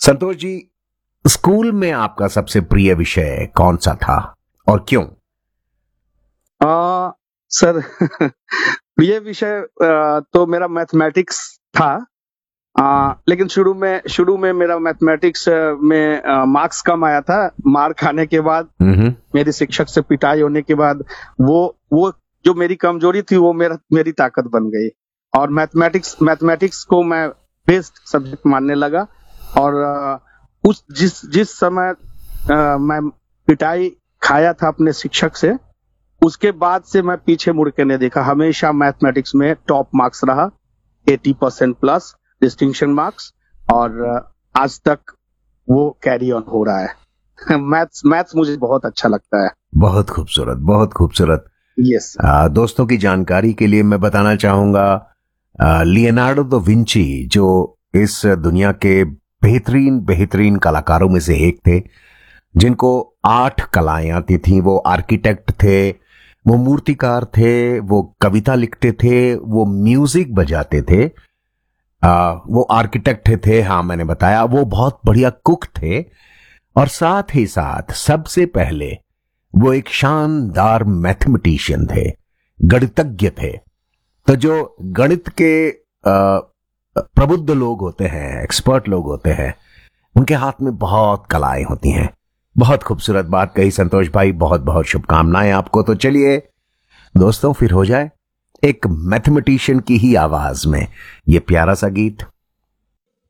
Santosh ji, school में आपका सबसे प्रिय विषय कौन सा था और क्यों? सर प्रिय विषय तो मेरा मैथमेटिक्स था। लेकिन शुरू में मेरा मैथमेटिक्स में मार्क्स कम आया था। मार खाने के बाद, मेरी शिक्षक से पिटाई होने के बाद वो जो मेरी कमजोरी थी वो मेरी ताकत बन गई, और मैथमेटिक्स को मैं बेस्ट सब्जेक्ट मानने लगा। और जिस समय मैं पिटाई खाया था अपने शिक्षक से, उसके बाद से मैं पीछे मुड़ के नहीं देखा। हमेशा मैथमेटिक्स में टॉप मार्क्स रहा, 80% प्लस डिस्टिंक्शन मार्क्स, और आज तक वो कैरी ऑन हो रहा है। मैथ्स मुझे बहुत अच्छा लगता है। बहुत खूबसूरत, बहुत खूबसूरत। यस। दोस्तों की जानकारी के लिए मैं बताना चाहूंगा, लियोनार्डो दा विंची जो इस दुनिया के बेहतरीन कलाकारों में से एक थे, जिनको 8 कलाएं आती थी। वो आर्किटेक्ट थे, वो मूर्तिकार थे, वो कविता लिखते थे, वो म्यूजिक बजाते थे, वो आर्किटेक्ट थे, हाँ मैंने बताया। वो बहुत बढ़िया कुक थे, और साथ ही साथ सबसे पहले वो एक शानदार मैथमेटिशियन थे, गणितज्ञ थे। तो जो गणित के प्रबुद्ध लोग होते हैं, एक्सपर्ट लोग होते हैं, उनके हाथ में बहुत कलाएं होती हैं। बहुत खूबसूरत बात कही संतोष भाई, बहुत बहुत शुभकामनाएं आपको। तो चलिए दोस्तों, फिर हो जाए एक मैथमेटिशियन की ही आवाज में ये प्यारा सा गीत।